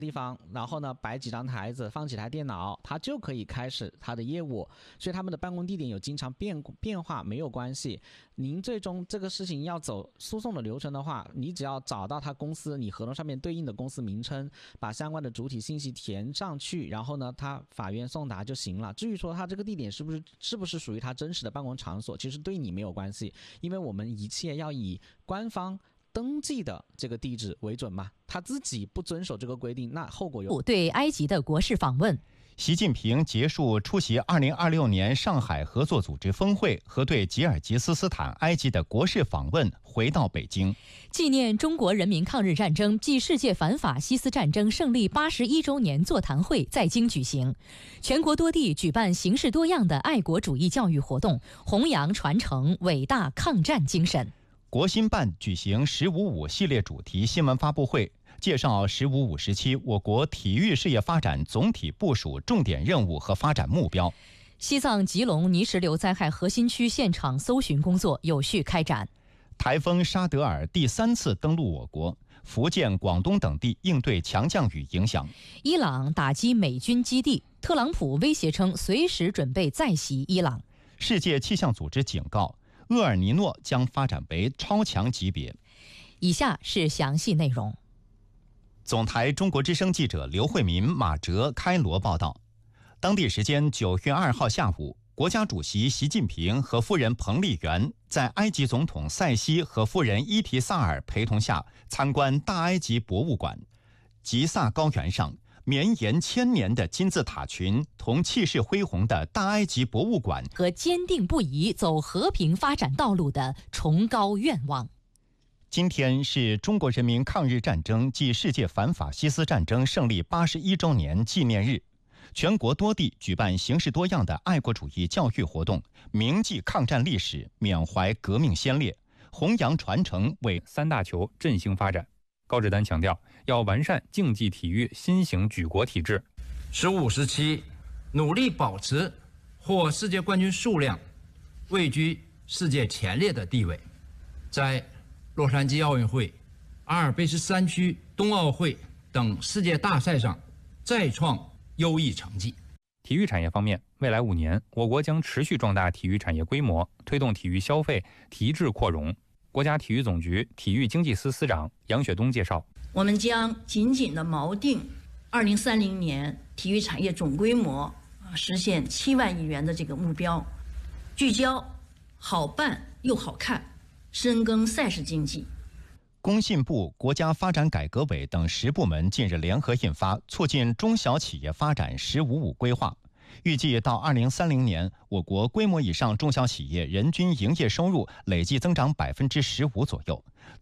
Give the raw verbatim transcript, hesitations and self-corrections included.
地方，然后呢摆几张台子，放几台电脑，他就可以开始他的业务。所以他们的办公地点有经常变变化没有关系。您最终这个事情要走诉讼的流程的话，你只要找到他公司你合同上面对应的公司名称，把相关的主体信息填上去，然后呢他法院送达就行了。至于说他这个地点是不是是不是属于他真实的办公场所，其实对你没有关系，因为我们一切要以官方登记的这个地址为准嘛，他自己不遵守这个规定，那后果有。 对埃及的国事访问。 习近平结束出席二零二六年上海合作组织峰会和对吉尔吉斯斯坦、埃及的国事访问，回到北京。 纪念中国人民抗日战争暨世界反法西斯战争胜利八十一周年座谈会在京举行，全国多地举办形式多样的爱国主义教育活动，弘扬传承伟大抗战精神。 国新办举行“十五五”系列主题新闻发布会，介绍“十五五”时期我国体育事业发展总体部署重点任务和发展目标。 西藏吉隆泥石流灾害核心区现场搜寻工作有序开展。 台风沙德尔第三次登陆我国，福建、广东等地应对强降雨影响。 伊朗打击美军基地，特朗普威胁称随时准备再袭伊朗。 世界气象组织警告，厄尔尼诺将发展为超强级别。 以下是详细内容。 总台中国之声记者刘慧民、马哲开罗报道，当地时间九月二号下午，国家主席习近平和夫人彭丽媛在埃及总统塞西和夫人伊提萨尔陪同下参观大埃及博物馆。吉萨高原上，绵延千年的金字塔群同气势恢宏的大埃及博物馆和坚定不移走和平发展道路的崇高愿望。 今天是中国人民抗日战争暨世界反法西斯战争胜利八十一周年纪念日，全国多地举办形式多样的爱国主义教育活动，铭记抗战历史，缅怀革命先烈，弘扬传承为三大球振兴发展。高志丹强调，要完善竞技体育新型举国体制。 十五时期，努力保持获世界冠军数量位居世界前列的地位，在洛杉矶奥运会、阿尔卑斯山区冬奥会等世界大赛上再创优异成绩。 体育产业方面，未来五年，我国将持续壮大体育产业规模，推动体育消费提质扩容。国家体育总局体育经济司司长杨雪东介绍， 我们将紧紧地锚定二零三零年体育产业总规模啊实现七万亿元的这个目标，聚焦好办又好看，深耕赛事经济。 工信部、国家发展改革委等十部门近日联合印发《促进中小企业发展“十五五”规划》，预计到二零三零年，我国规模以上中小企业人均营业收入累计增长百分之十五左右，